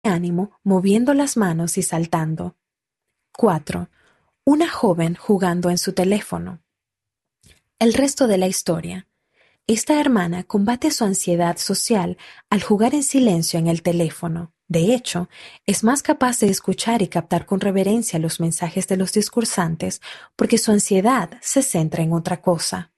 ánimo moviendo las manos y saltando. 4. Una joven jugando en su teléfono. El resto de la historia. Esta hermana combate su ansiedad social al jugar en silencio en el teléfono. De hecho, es más capaz de escuchar y captar con reverencia los mensajes de los discursantes porque su ansiedad se centra en otra cosa.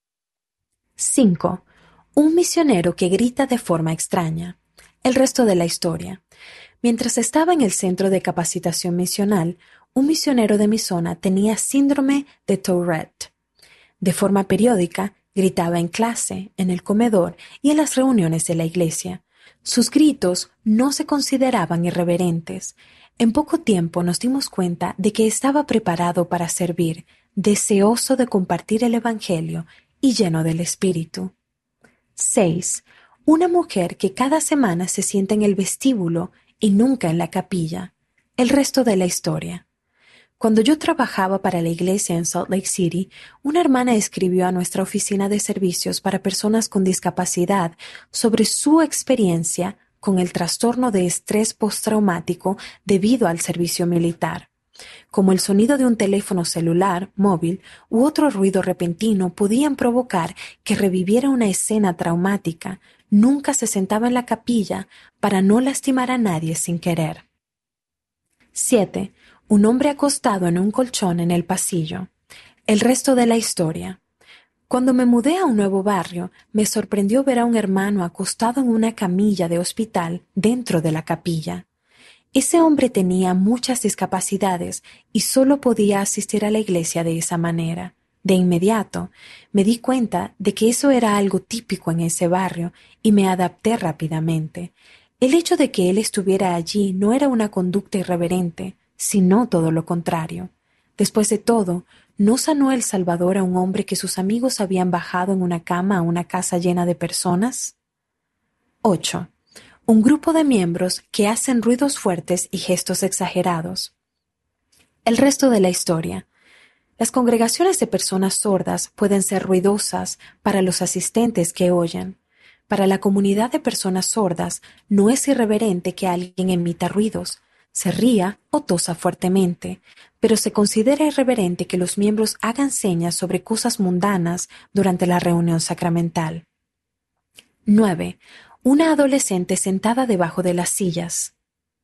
5. Un misionero que grita de forma extraña. El resto de la historia. Mientras estaba en el centro de capacitación misional, un misionero de mi zona tenía síndrome de Tourette. De forma periódica, gritaba en clase, en el comedor y en las reuniones de la iglesia. Sus gritos no se consideraban irreverentes. En poco tiempo nos dimos cuenta de que estaba preparado para servir, deseoso de compartir el Evangelio y lleno del Espíritu. 6. Una mujer que cada semana se sienta en el vestíbulo y nunca en la capilla. El resto de la historia. Cuando yo trabajaba para la iglesia en Salt Lake City, una hermana escribió a nuestra oficina de servicios para personas con discapacidad sobre su experiencia con el trastorno de estrés postraumático debido al servicio militar. Como el sonido de un teléfono celular, móvil u otro ruido repentino podían provocar que reviviera una escena traumática, nunca se sentaba en la capilla para no lastimar a nadie sin querer. 7. Un hombre acostado en un colchón en el pasillo. El resto de la historia. Cuando me mudé a un nuevo barrio, me sorprendió ver a un hermano acostado en una camilla de hospital dentro de la capilla. Ese hombre tenía muchas discapacidades y solo podía asistir a la iglesia de esa manera. De inmediato, me di cuenta de que eso era algo típico en ese barrio y me adapté rápidamente. El hecho de que él estuviera allí no era una conducta irreverente, sino todo lo contrario. Después de todo, ¿no sanó el Salvador a un hombre que sus amigos habían bajado en una cama a una casa llena de personas? 8. Un grupo de miembros que hacen ruidos fuertes y gestos exagerados. El resto de la historia. Las congregaciones de personas sordas pueden ser ruidosas para los asistentes que oyen. Para la comunidad de personas sordas no es irreverente que alguien emita ruidos, se ría o tosa fuertemente, pero se considera irreverente que los miembros hagan señas sobre cosas mundanas durante la reunión sacramental. 9. Una adolescente sentada debajo de las sillas.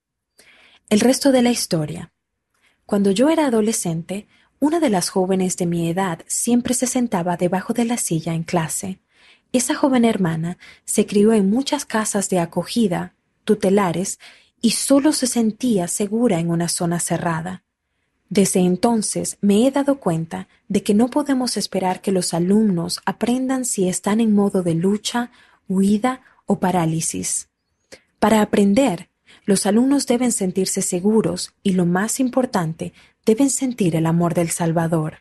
El resto de la historia. Cuando yo era adolescente, una de las jóvenes de mi edad siempre se sentaba debajo de la silla en clase. Esa joven hermana se crió en muchas casas de acogida, tutelares, y solo se sentía segura en una zona cerrada. Desde entonces me he dado cuenta de que no podemos esperar que los alumnos aprendan si están en modo de lucha, huida o parálisis. Para aprender, los alumnos deben sentirse seguros y, lo más importante, deben sentir el amor del Salvador.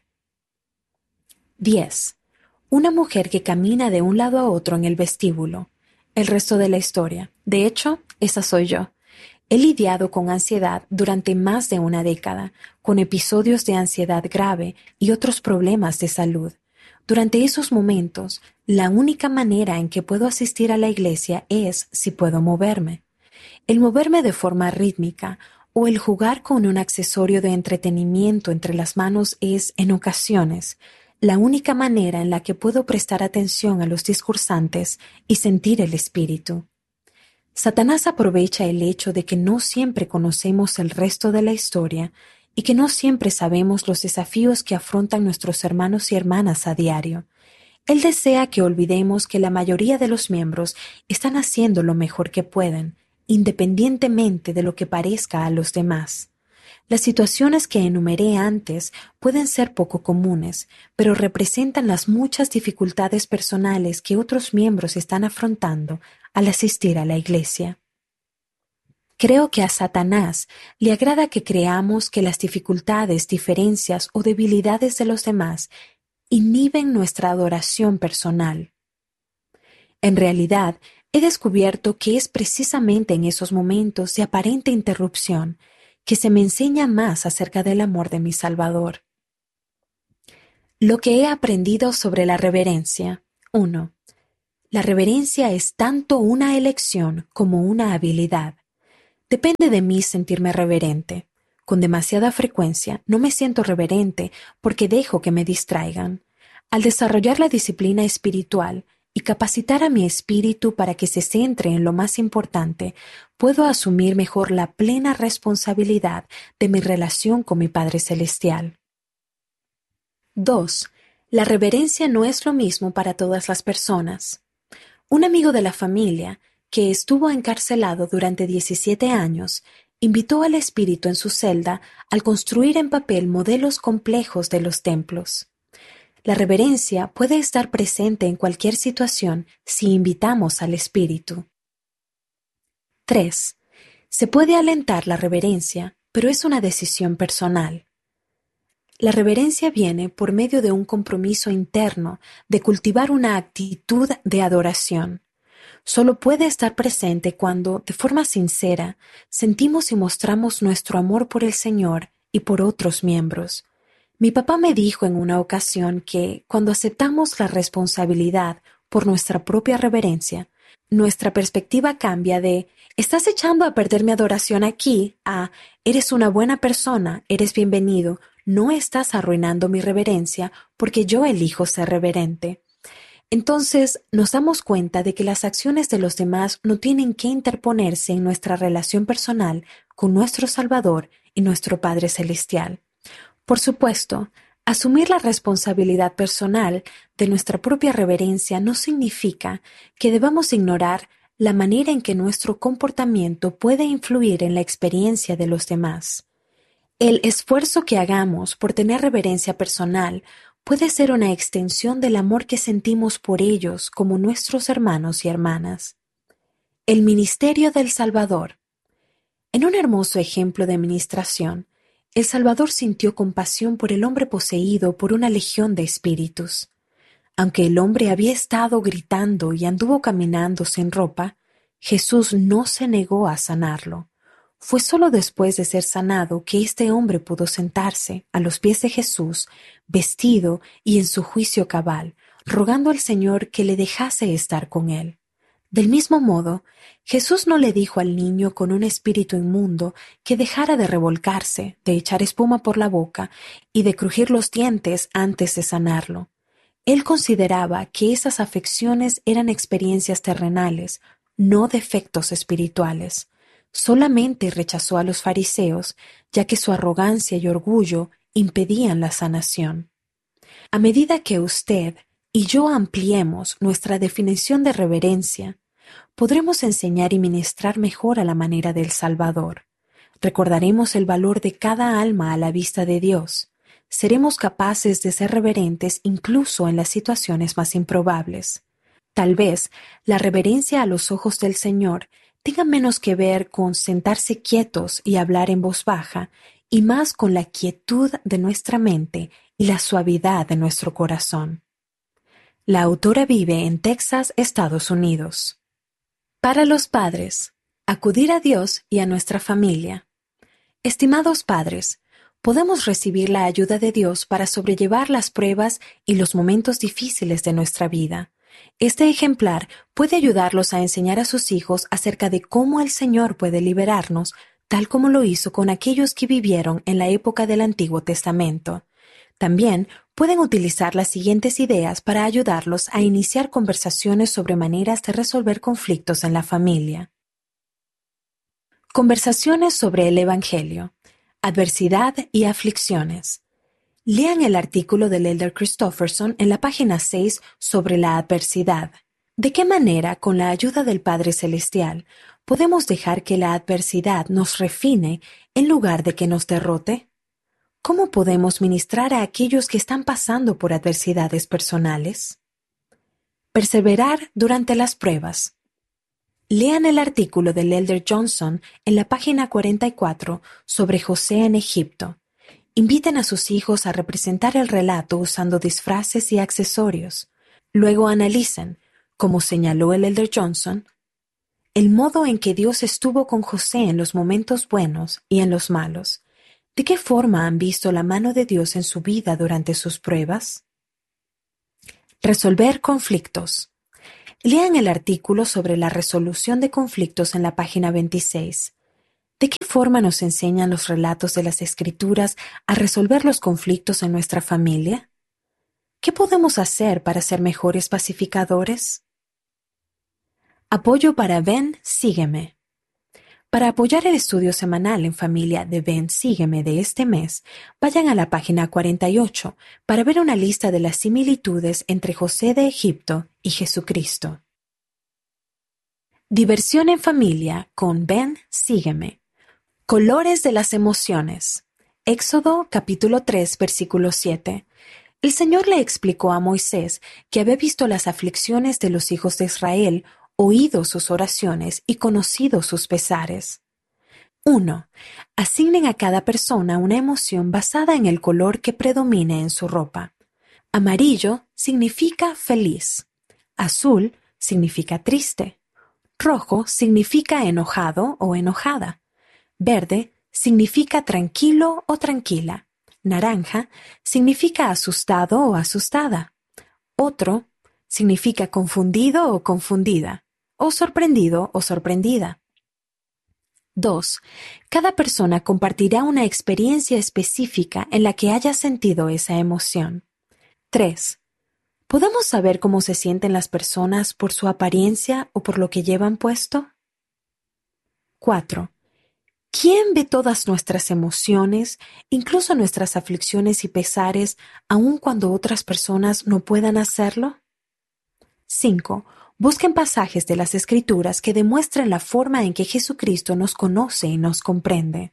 10. Una mujer que camina de un lado a otro en el vestíbulo. El resto de la historia. De hecho, esa soy yo. He lidiado con ansiedad durante más de una década, con episodios de ansiedad grave y otros problemas de salud. Durante esos momentos, la única manera en que puedo asistir a la iglesia es si puedo moverme. El moverme de forma rítmica o el jugar con un accesorio de entretenimiento entre las manos es, en ocasiones, la única manera en la que puedo prestar atención a los discursantes y sentir el espíritu. Satanás aprovecha el hecho de que no siempre conocemos el resto de la historia y que no siempre sabemos los desafíos que afrontan nuestros hermanos y hermanas a diario. Él desea que olvidemos que la mayoría de los miembros están haciendo lo mejor que pueden, independientemente de lo que parezca a los demás. Las situaciones que enumeré antes pueden ser poco comunes, pero representan las muchas dificultades personales que otros miembros están afrontando al asistir a la iglesia. Creo que a Satanás le agrada que creamos que las dificultades, diferencias o debilidades de los demás inhiben nuestra adoración personal. En realidad, he descubierto que es precisamente en esos momentos de aparente interrupción que se me enseña más acerca del amor de mi Salvador. Lo que he aprendido sobre la reverencia. 1. La reverencia es tanto una elección como una habilidad. Depende de mí sentirme reverente. Con demasiada frecuencia no me siento reverente porque dejo que me distraigan. Al desarrollar la disciplina espiritual y capacitar a mi espíritu para que se centre en lo más importante, puedo asumir mejor la plena responsabilidad de mi relación con mi Padre Celestial. 2. La reverencia no es lo mismo para todas las personas. Un amigo de la familia, que estuvo encarcelado durante 17 años, invitó al espíritu en su celda al construir en papel modelos complejos de los templos. La reverencia puede estar presente en cualquier situación si invitamos al espíritu. 3. Se puede alentar la reverencia, pero es una decisión personal. La reverencia viene por medio de un compromiso interno de cultivar una actitud de adoración. Solo puede estar presente cuando, de forma sincera, sentimos y mostramos nuestro amor por el Señor y por otros miembros. Mi papá me dijo en una ocasión que, cuando aceptamos la responsabilidad por nuestra propia reverencia, nuestra perspectiva cambia de «estás echando a perder mi adoración aquí» a «eres una buena persona, eres bienvenido, no estás arruinando mi reverencia porque yo elijo ser reverente». Entonces nos damos cuenta de que las acciones de los demás no tienen que interponerse en nuestra relación personal con nuestro Salvador y nuestro Padre Celestial. Por supuesto, asumir la responsabilidad personal de nuestra propia reverencia no significa que debamos ignorar la manera en que nuestro comportamiento puede influir en la experiencia de los demás. El esfuerzo que hagamos por tener reverencia personal puede ser una extensión del amor que sentimos por ellos como nuestros hermanos y hermanas. El ministerio del Salvador. En un hermoso ejemplo de ministración, el Salvador sintió compasión por el hombre poseído por una legión de espíritus. Aunque el hombre había estado gritando y anduvo caminando sin ropa, Jesús no se negó a sanarlo. Fue solo después de ser sanado que este hombre pudo sentarse a los pies de Jesús, vestido y en su juicio cabal, rogando al Señor que le dejase estar con él. Del mismo modo, Jesús no le dijo al niño con un espíritu inmundo que dejara de revolcarse, de echar espuma por la boca y de crujir los dientes antes de sanarlo. Él consideraba que esas afecciones eran experiencias terrenales, no defectos espirituales. Solamente rechazó a los fariseos, ya que su arrogancia y orgullo impedían la sanación. A medida que usted y yo ampliemos nuestra definición de reverencia, podremos enseñar y ministrar mejor a la manera del Salvador. Recordaremos el valor de cada alma a la vista de Dios. Seremos capaces de ser reverentes incluso en las situaciones más improbables. Tal vez la reverencia a los ojos del Señor tenga menos que ver con sentarse quietos y hablar en voz baja, y más con la quietud de nuestra mente y la suavidad de nuestro corazón. La autora vive en Texas, Estados Unidos. Para los padres, acudir a Dios y a nuestra familia. Estimados padres, podemos recibir la ayuda de Dios para sobrellevar las pruebas y los momentos difíciles de nuestra vida. Este ejemplar puede ayudarlos a enseñar a sus hijos acerca de cómo el Señor puede liberarnos, tal como lo hizo con aquellos que vivieron en la época del Antiguo Testamento. También pueden utilizar las siguientes ideas para ayudarlos a iniciar conversaciones sobre maneras de resolver conflictos en la familia. Conversaciones sobre el Evangelio, adversidad y aflicciones. Lean el artículo del Elder Christofferson en la página 6 sobre la adversidad. ¿De qué manera, con la ayuda del Padre Celestial, podemos dejar que la adversidad nos refine en lugar de que nos derrote? ¿Cómo podemos ministrar a aquellos que están pasando por adversidades personales? Perseverar durante las pruebas. Lean el artículo del Elder Johnson en la página 44 sobre José en Egipto. Inviten a sus hijos a representar el relato usando disfraces y accesorios. Luego analicen, como señaló el Elder Johnson, el modo en que Dios estuvo con José en los momentos buenos y en los malos. ¿De qué forma han visto la mano de Dios en su vida durante sus pruebas? Resolver conflictos. Lean el artículo sobre la resolución de conflictos en la página 26. ¿De qué forma nos enseñan los relatos de las Escrituras a resolver los conflictos en nuestra familia? ¿Qué podemos hacer para ser mejores pacificadores? Apoyo para Ven, Sígueme. Para apoyar el estudio semanal en familia de Ven, Sígueme de este mes, vayan a la página 48 para ver una lista de las similitudes entre José de Egipto y Jesucristo. Diversión en familia con Ven, Sígueme. Colores de las emociones. Éxodo capítulo 3, versículo 7. El Señor le explicó a Moisés que había visto las aflicciones de los hijos de Israel, oído sus oraciones y conocido sus pesares. 1. Asignen a cada persona una emoción basada en el color que predomine en su ropa. Amarillo significa feliz. Azul significa triste. Rojo significa enojado o enojada. Verde significa tranquilo o tranquila. Naranja significa asustado o asustada. Otro significa confundido o confundida, o sorprendido o sorprendida. 2. Cada persona compartirá una experiencia específica en la que haya sentido esa emoción. 3. ¿Podemos saber cómo se sienten las personas por su apariencia o por lo que llevan puesto? 4. ¿Quién ve todas nuestras emociones, incluso nuestras aflicciones y pesares, aun cuando otras personas no puedan hacerlo? 5. Busquen pasajes de las Escrituras que demuestren la forma en que Jesucristo nos conoce y nos comprende.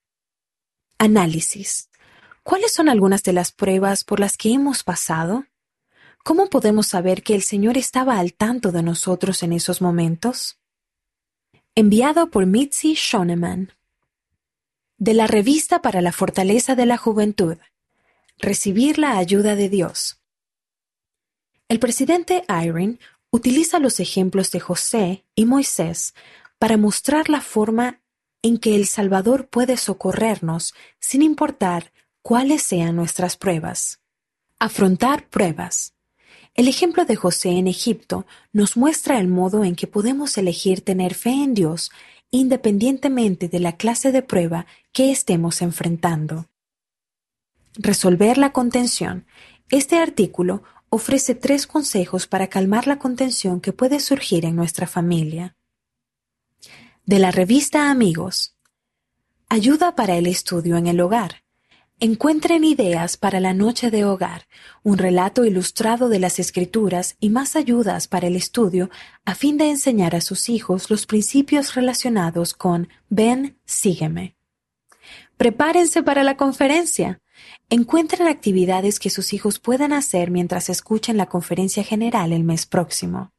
Análisis. ¿Cuáles son algunas de las pruebas por las que hemos pasado? ¿Cómo podemos saber que el Señor estaba al tanto de nosotros en esos momentos? Enviado por Mitzi Shoneman. De la Revista para la Fortaleza de la Juventud. Recibir la ayuda de Dios. El presidente Eyring utiliza los ejemplos de José y Moisés para mostrar la forma en que el Salvador puede socorrernos sin importar cuáles sean nuestras pruebas. Afrontar pruebas. El ejemplo de José en Egipto nos muestra el modo en que podemos elegir tener fe en Dios independientemente de la clase de prueba que estemos enfrentando. Resolver la contención. Este artículo ofrece 3 consejos para calmar la contención que puede surgir en nuestra familia. De la revista Amigos. Ayuda para el estudio en el hogar. Encuentren ideas para la noche de hogar, un relato ilustrado de las Escrituras y más ayudas para el estudio a fin de enseñar a sus hijos los principios relacionados con Ven, Sígueme. Prepárense para la conferencia. Encuentren actividades que sus hijos puedan hacer mientras escuchen la conferencia general el mes próximo.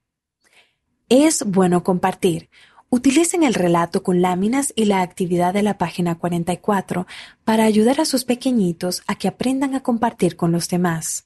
Es bueno compartir. Utilicen el relato con láminas y la actividad de la página 44 para ayudar a sus pequeñitos a que aprendan a compartir con los demás.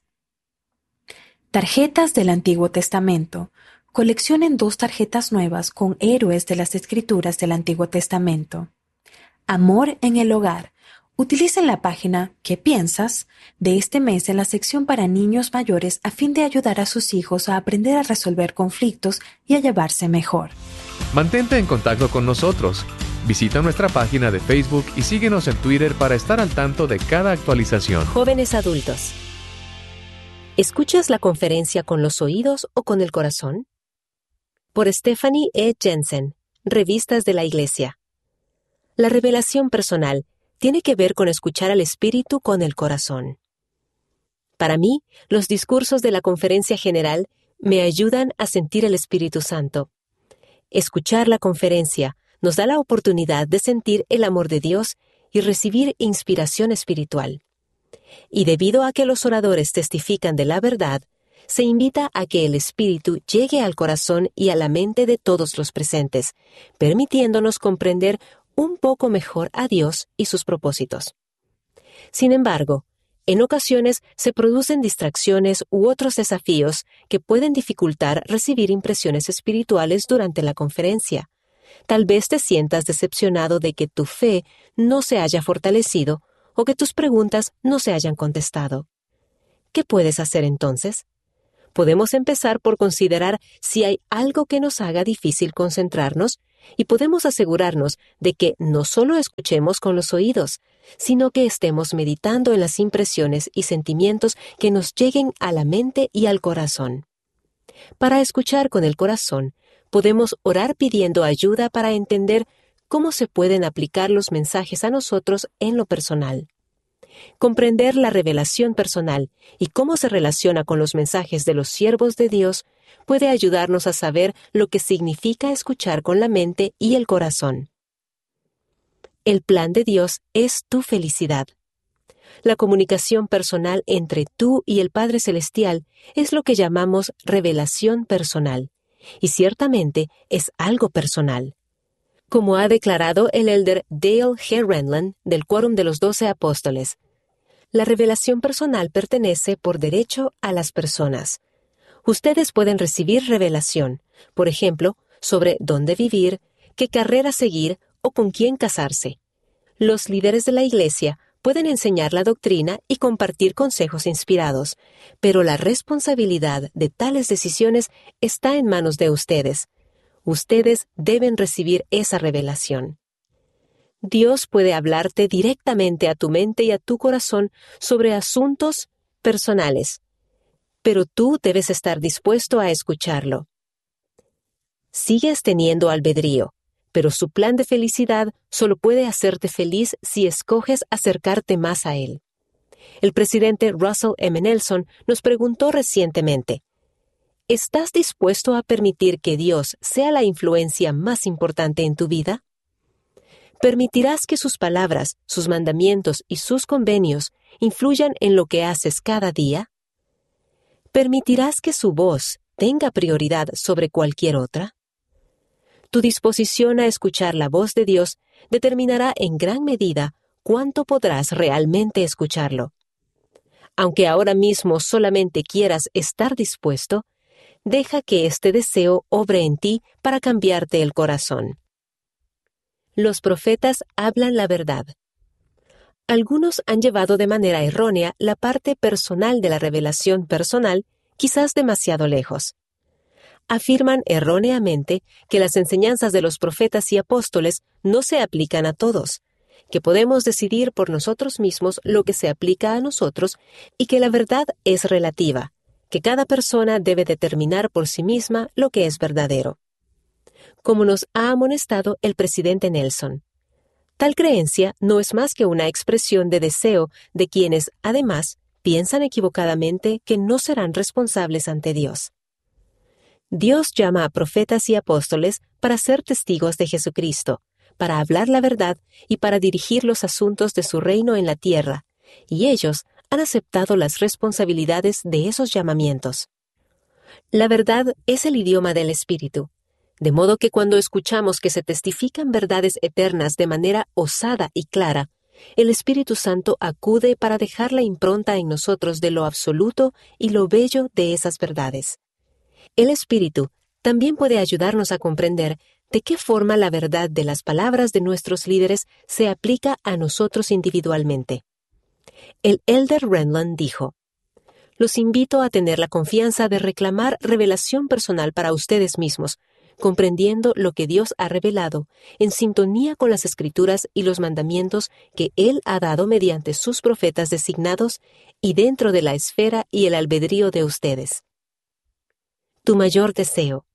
Tarjetas del Antiguo Testamento. Coleccionen 2 tarjetas nuevas con héroes de las Escrituras del Antiguo Testamento. Amor en el hogar. Utilicen la página ¿Qué piensas? De este mes en la sección para niños mayores a fin de ayudar a sus hijos a aprender a resolver conflictos y a llevarse mejor. Mantente en contacto con nosotros. Visita nuestra página de Facebook y síguenos en Twitter para estar al tanto de cada actualización. Jóvenes adultos. ¿Escuchas la conferencia con los oídos o con el corazón? Por Stephanie E. Jensen, Revistas de la Iglesia. La revelación personal tiene que ver con escuchar al Espíritu con el corazón. Para mí, los discursos de la conferencia general me ayudan a sentir el Espíritu Santo. Escuchar la conferencia nos da la oportunidad de sentir el amor de Dios y recibir inspiración espiritual. Y debido a que los oradores testifican de la verdad, se invita a que el Espíritu llegue al corazón y a la mente de todos los presentes, permitiéndonos comprender un poco mejor a Dios y sus propósitos. Sin embargo, en ocasiones se producen distracciones u otros desafíos que pueden dificultar recibir impresiones espirituales durante la conferencia. Tal vez te sientas decepcionado de que tu fe no se haya fortalecido o que tus preguntas no se hayan contestado. ¿Qué puedes hacer entonces? Podemos empezar por considerar si hay algo que nos haga difícil concentrarnos y podemos asegurarnos de que no solo escuchemos con los oídos, sino que estemos meditando en las impresiones y sentimientos que nos lleguen a la mente y al corazón. Para escuchar con el corazón, podemos orar pidiendo ayuda para entender cómo se pueden aplicar los mensajes a nosotros en lo personal. Comprender la revelación personal y cómo se relaciona con los mensajes de los siervos de Dios puede ayudarnos a saber lo que significa escuchar con la mente y el corazón. El plan de Dios es tu felicidad. La comunicación personal entre tú y el Padre Celestial es lo que llamamos revelación personal, y ciertamente es algo personal. Como ha declarado el elder Dale G. Renlund del Quórum de los 12 Apóstoles, la revelación personal pertenece por derecho a las personas. Ustedes pueden recibir revelación, por ejemplo, sobre dónde vivir, qué carrera seguir o con quién casarse. Los líderes de la Iglesia pueden enseñar la doctrina y compartir consejos inspirados, pero la responsabilidad de tales decisiones está en manos de ustedes. Ustedes deben recibir esa revelación. Dios puede hablarte directamente a tu mente y a tu corazón sobre asuntos personales, pero tú debes estar dispuesto a escucharlo. Sigues teniendo albedrío, pero su plan de felicidad solo puede hacerte feliz si escoges acercarte más a él. El presidente Russell M. Nelson nos preguntó recientemente, ¿estás dispuesto a permitir que Dios sea la influencia más importante en tu vida? ¿Permitirás que sus palabras, sus mandamientos y sus convenios influyan en lo que haces cada día? ¿Permitirás que su voz tenga prioridad sobre cualquier otra? Tu disposición a escuchar la voz de Dios determinará en gran medida cuánto podrás realmente escucharlo. Aunque ahora mismo solamente quieras estar dispuesto, deja que este deseo obre en ti para cambiarte el corazón. Los profetas hablan la verdad. Algunos han llevado de manera errónea la parte personal de la revelación personal, quizás demasiado lejos. Afirman erróneamente que las enseñanzas de los profetas y apóstoles no se aplican a todos, que podemos decidir por nosotros mismos lo que se aplica a nosotros y que la verdad es relativa, que cada persona debe determinar por sí misma lo que es verdadero. Como nos ha amonestado el presidente Nelson, tal creencia no es más que una expresión de deseo de quienes, además, piensan equivocadamente que no serán responsables ante Dios. Dios llama a profetas y apóstoles para ser testigos de Jesucristo, para hablar la verdad y para dirigir los asuntos de su reino en la tierra, y ellos han aceptado las responsabilidades de esos llamamientos. La verdad es el idioma del Espíritu, de modo que cuando escuchamos que se testifican verdades eternas de manera osada y clara, el Espíritu Santo acude para dejar la impronta en nosotros de lo absoluto y lo bello de esas verdades. El Espíritu también puede ayudarnos a comprender de qué forma la verdad de las palabras de nuestros líderes se aplica a nosotros individualmente. El elder Renlund dijo, «Los invito a tener la confianza de reclamar revelación personal para ustedes mismos, comprendiendo lo que Dios ha revelado, en sintonía con las Escrituras y los mandamientos que Él ha dado mediante sus profetas designados y dentro de la esfera y el albedrío de ustedes». Tu mayor deseo.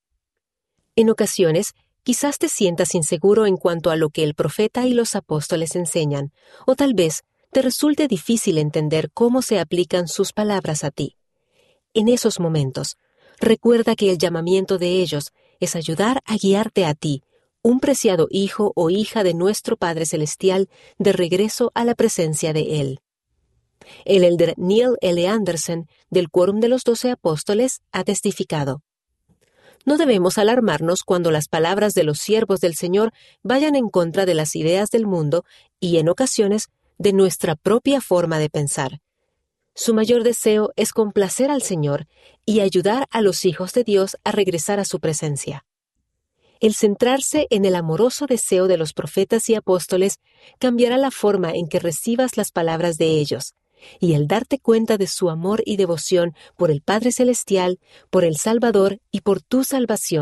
En ocasiones, quizás te sientas inseguro en cuanto a lo que el profeta y los apóstoles enseñan, o tal vez te resulte difícil entender cómo se aplican sus palabras a ti. En esos momentos, recuerda que el llamamiento de ellos es ayudar a guiarte a ti, un preciado hijo o hija de nuestro Padre Celestial, de regreso a la presencia de Él. El elder Neil L. Anderson, del Quórum de los 12 Apóstoles, ha testificado: no debemos alarmarnos cuando las palabras de los siervos del Señor vayan en contra de las ideas del mundo y, en ocasiones, de nuestra propia forma de pensar. Su mayor deseo es complacer al Señor y ayudar a los hijos de Dios a regresar a su presencia. El centrarse en el amoroso deseo de los profetas y apóstoles cambiará la forma en que recibas las palabras de ellos, y el darte cuenta de su amor y devoción por el Padre Celestial, por el Salvador y por tu salvación,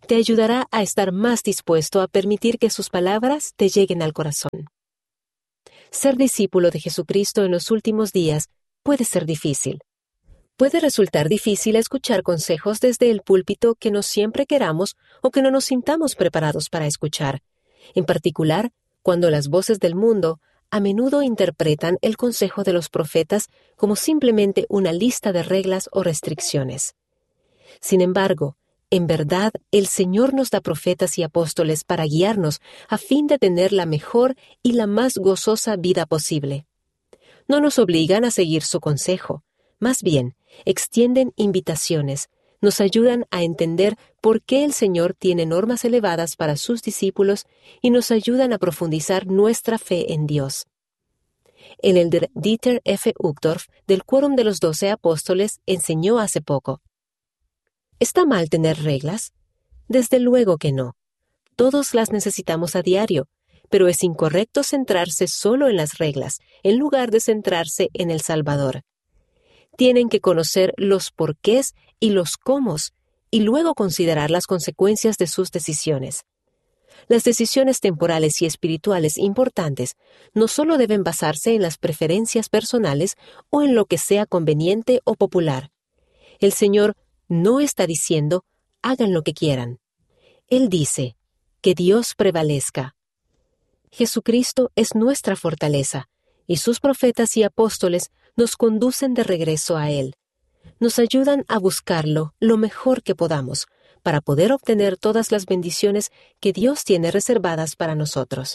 te ayudará a estar más dispuesto a permitir que sus palabras te lleguen al corazón. Ser discípulo de Jesucristo en los últimos días puede ser difícil. Puede resultar difícil escuchar consejos desde el púlpito que no siempre queramos o que no nos sintamos preparados para escuchar, en particular cuando las voces del mundo a menudo interpretan el consejo de los profetas como simplemente una lista de reglas o restricciones. Sin embargo, en verdad, el Señor nos da profetas y apóstoles para guiarnos a fin de tener la mejor y la más gozosa vida posible. No nos obligan a seguir su consejo, más bien, extienden invitaciones, nos ayudan a entender por qué el Señor tiene normas elevadas para sus discípulos y nos ayudan a profundizar nuestra fe en Dios. El elder Dieter F. Uchtdorf, del Quórum de los 12 Apóstoles, enseñó hace poco: ¿está mal tener reglas? Desde luego que no. Todos las necesitamos a diario, pero es incorrecto centrarse solo en las reglas, en lugar de centrarse en el Salvador. Tienen que conocer los porqués y los cómos, y luego considerar las consecuencias de sus decisiones. Las decisiones temporales y espirituales importantes no solo deben basarse en las preferencias personales o en lo que sea conveniente o popular. El Señor no está diciendo, hagan lo que quieran. Él dice, que Dios prevalezca. Jesucristo es nuestra fortaleza, y sus profetas y apóstoles nos conducen de regreso a Él. Nos ayudan a buscarlo lo mejor que podamos, para poder obtener todas las bendiciones que Dios tiene reservadas para nosotros.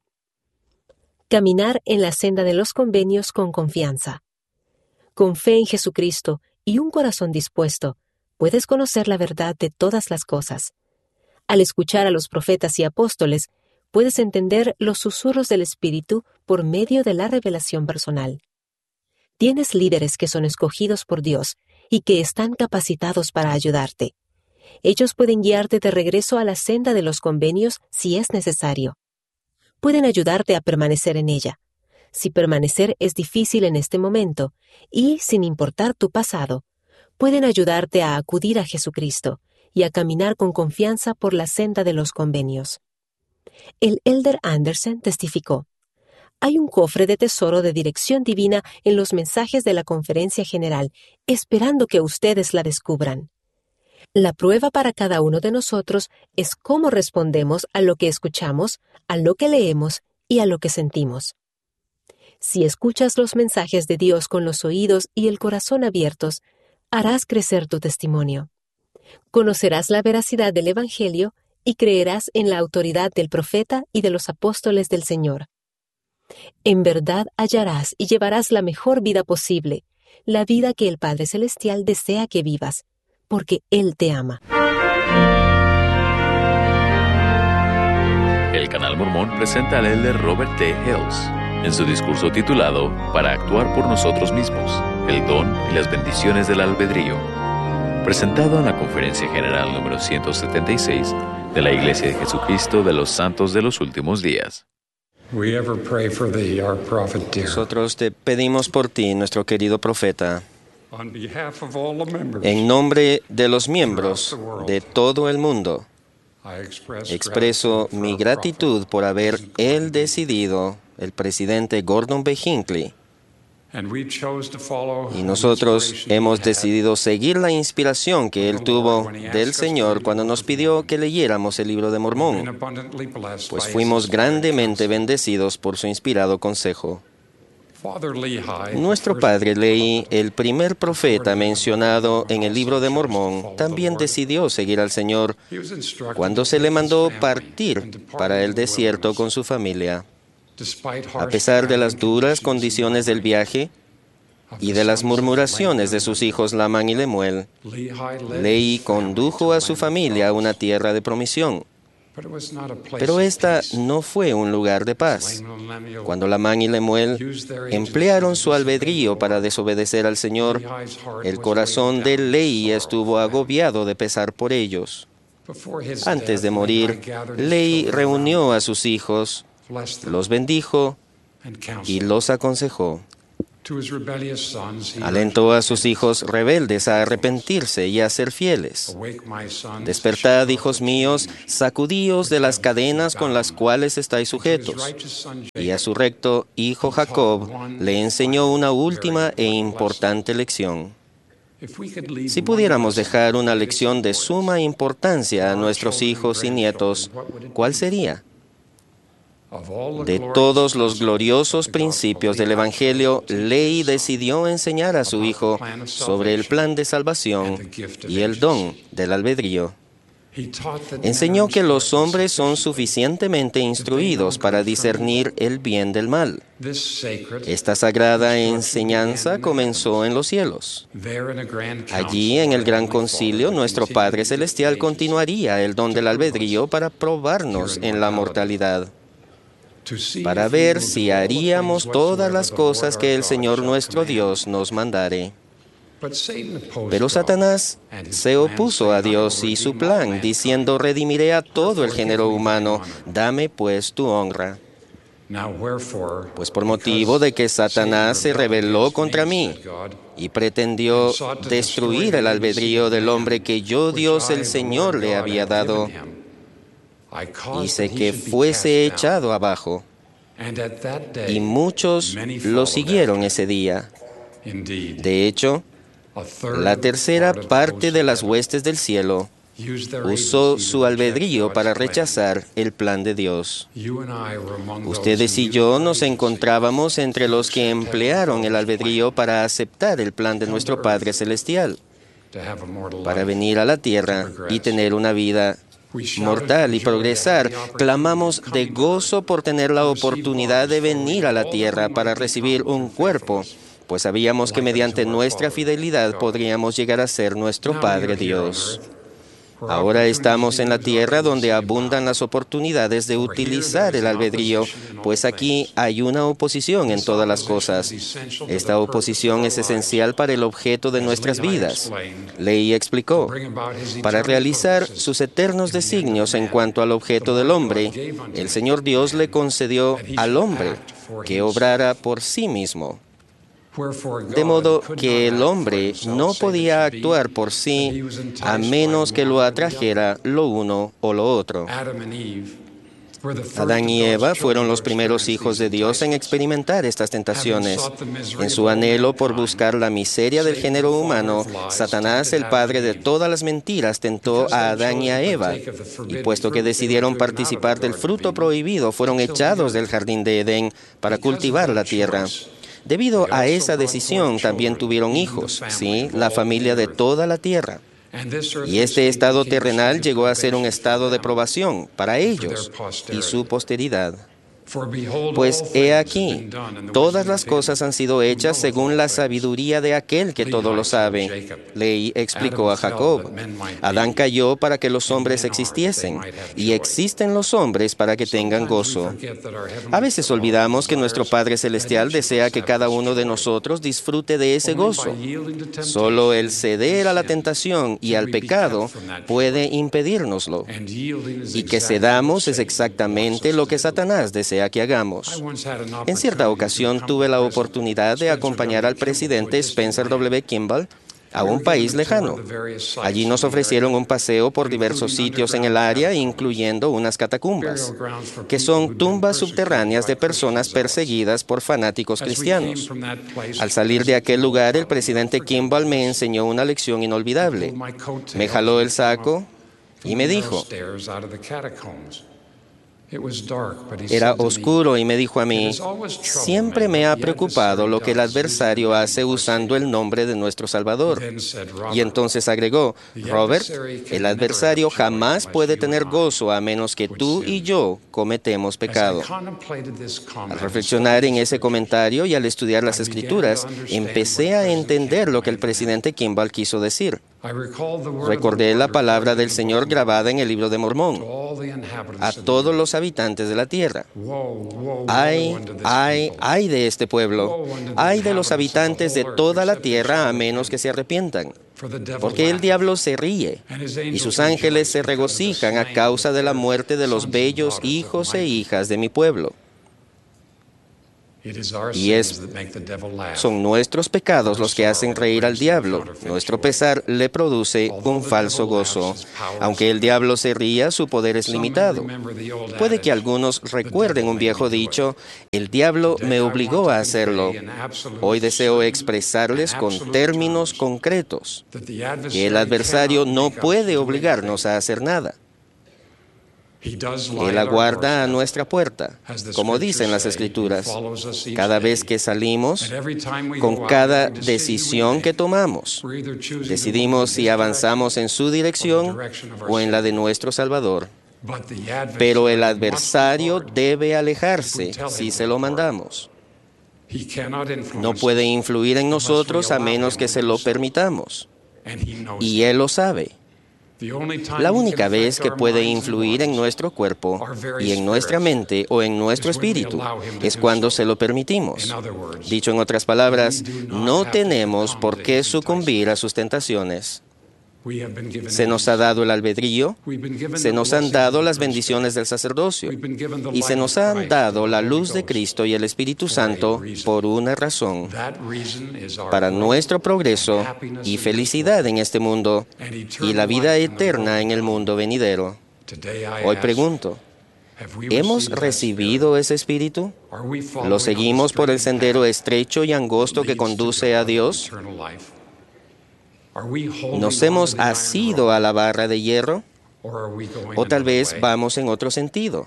Caminar en la senda de los convenios con confianza. Con fe en Jesucristo y un corazón dispuesto, puedes conocer la verdad de todas las cosas. Al escuchar a los profetas y apóstoles, puedes entender los susurros del Espíritu por medio de la revelación personal. Tienes líderes que son escogidos por Dios y que están capacitados para ayudarte. Ellos pueden guiarte de regreso a la senda de los convenios si es necesario. Pueden ayudarte a permanecer en ella. Si permanecer es difícil en este momento, y sin importar tu pasado, pueden ayudarte a acudir a Jesucristo y a caminar con confianza por la senda de los convenios. El elder Anderson testificó: hay un cofre de tesoro de dirección divina en los mensajes de la Conferencia General, esperando que ustedes la descubran. La prueba para cada uno de nosotros es cómo respondemos a lo que escuchamos, a lo que leemos y a lo que sentimos. Si escuchas los mensajes de Dios con los oídos y el corazón abiertos, harás crecer tu testimonio. Conocerás la veracidad del Evangelio y creerás en la autoridad del profeta y de los apóstoles del Señor. En verdad hallarás y llevarás la mejor vida posible, la vida que el Padre Celestial desea que vivas, porque Él te ama. El Canal Mormón presenta al elder Robert T. Hales en su discurso titulado Para actuar por nosotros mismos, el don y las bendiciones del albedrío, presentado en la Conferencia General número 176 de la Iglesia de Jesucristo de los Santos de los Últimos Días. Nosotros te pedimos por ti, nuestro querido profeta, en nombre de los miembros de todo el mundo. Expreso mi gratitud por haber él decidido, el presidente Gordon B. Hinckley, y nosotros hemos decidido seguir la inspiración que él tuvo del Señor cuando nos pidió que leyéramos el libro de Mormón, pues fuimos grandemente bendecidos por su inspirado consejo. Nuestro padre Lehi, el primer profeta mencionado en el libro de Mormón, también decidió seguir al Señor cuando se le mandó partir para el desierto con su familia. A pesar de las duras condiciones del viaje y de las murmuraciones de sus hijos Lamán y Lemuel, Lehi condujo a su familia a una tierra de promisión. Pero esta no fue un lugar de paz. Cuando Lamán y Lemuel emplearon su albedrío para desobedecer al Señor, el corazón de Lehi estuvo agobiado de pesar por ellos. Antes de morir, Lehi reunió a sus hijos, los bendijo y los aconsejó. Alentó a sus hijos rebeldes a arrepentirse y a ser fieles. Despertad, hijos míos, sacudíos de las cadenas con las cuales estáis sujetos. Y a su recto hijo Jacob le enseñó una última e importante lección. Si pudiéramos dejar una lección de suma importancia a nuestros hijos y nietos, ¿cuál sería? De todos los gloriosos principios del Evangelio, Lehi decidió enseñar a su hijo sobre el plan de salvación y el don del albedrío. Enseñó que los hombres son suficientemente instruidos para discernir el bien del mal. Esta sagrada enseñanza comenzó en los cielos. Allí, en el Gran Concilio, nuestro Padre Celestial continuaría el don del albedrío para probarnos en la mortalidad, para ver si haríamos todas las cosas que el Señor nuestro Dios nos mandare. Pero Satanás se opuso a Dios y su plan, diciendo: redimiré a todo el género humano, dame pues tu honra. Pues por motivo de que Satanás se rebeló contra mí y pretendió destruir el albedrío del hombre que yo, Dios el Señor, le había dado, hice que fuese echado abajo, y muchos lo siguieron ese día. De hecho, la tercera parte de las huestes del cielo usó su albedrío para rechazar el plan de Dios. Ustedes y yo nos encontrábamos entre los que emplearon el albedrío para aceptar el plan de nuestro Padre Celestial, para venir a la tierra y tener una vida mortal y progresar. Clamamos de gozo por tener la oportunidad de venir a la tierra para recibir un cuerpo, pues sabíamos que mediante nuestra fidelidad podríamos llegar a ser nuestro Padre Dios. Ahora estamos en la tierra donde abundan las oportunidades de utilizar el albedrío, pues aquí hay una oposición en todas las cosas. Esta oposición es esencial para el objeto de nuestras vidas. Lehi explicó: para realizar sus eternos designios en cuanto al objeto del hombre, el Señor Dios le concedió al hombre que obrara por sí mismo. De modo que el hombre no podía actuar por sí a menos que lo atrajera lo uno o lo otro. Adán y Eva fueron los primeros hijos de Dios en experimentar estas tentaciones. En su anhelo por buscar la miseria del género humano, Satanás, el padre de todas las mentiras, tentó a Adán y a Eva. Y puesto que decidieron participar del fruto prohibido, fueron echados del jardín de Edén para cultivar la tierra. Debido a esa decisión, también tuvieron hijos, sí, la familia de toda la tierra. Y este estado terrenal llegó a ser un estado de probación para ellos y su posteridad. Pues he aquí, todas las cosas han sido hechas según la sabiduría de aquel que todo lo sabe. Lehi explicó a Jacob: Adán cayó para que los hombres existiesen, y existen los hombres para que tengan gozo. A veces olvidamos que nuestro Padre Celestial desea que cada uno de nosotros disfrute de ese gozo. Solo el ceder a la tentación y al pecado puede impedírnoslo. Y que cedamos es exactamente lo que Satanás desea que hagamos. En cierta ocasión tuve la oportunidad de acompañar al presidente Spencer W. Kimball a un país lejano. Allí nos ofrecieron un paseo por diversos sitios en el área, incluyendo unas catacumbas, que son tumbas subterráneas de personas perseguidas por fanáticos cristianos. Al salir de aquel lugar, el presidente Kimball me enseñó una lección inolvidable. Me jaló el saco y me dijo: era oscuro, y me dijo a mí: siempre me ha preocupado lo que el adversario hace usando el nombre de nuestro Salvador. Y entonces agregó: Robert, el adversario jamás puede tener gozo a menos que tú y yo cometemos pecado. Al reflexionar en ese comentario y al estudiar las Escrituras, empecé a entender lo que el presidente Kimball quiso decir. Recordé la palabra del Señor grabada en el libro de Mormón: a todos los habitantes de la tierra. Ay de este pueblo, ay de los habitantes de toda la tierra, a menos que se arrepientan. Porque el diablo se ríe y sus ángeles se regocijan a causa de la muerte de los bellos hijos e hijas de mi pueblo. Y son nuestros pecados los que hacen reír al diablo. Nuestro pesar le produce un falso gozo. Aunque el diablo se ría, su poder es limitado. Puede que algunos recuerden un viejo dicho: el diablo me obligó a hacerlo. Hoy deseo expresarles con términos concretos que el adversario no puede obligarnos a hacer nada. Él aguarda a nuestra puerta, como dicen las Escrituras, cada vez que salimos, con cada decisión que tomamos. Decidimos si avanzamos en su dirección o en la de nuestro Salvador. Pero el adversario debe alejarse si se lo mandamos. No puede influir en nosotros a menos que se lo permitamos. Y Él lo sabe. La única vez que puede influir en nuestro cuerpo y en nuestra mente o en nuestro espíritu es cuando se lo permitimos. Dicho en otras palabras, no tenemos por qué sucumbir a sus tentaciones. Se nos ha dado el albedrío, se nos han dado las bendiciones del sacerdocio y se nos han dado la luz de Cristo y el Espíritu Santo por una razón: para nuestro progreso y felicidad en este mundo y la vida eterna en el mundo venidero. Hoy pregunto, ¿hemos recibido ese Espíritu? ¿Lo seguimos por el sendero estrecho y angosto que conduce a Dios? ¿Nos hemos asido a la barra de hierro? ¿O tal vez vamos en otro sentido?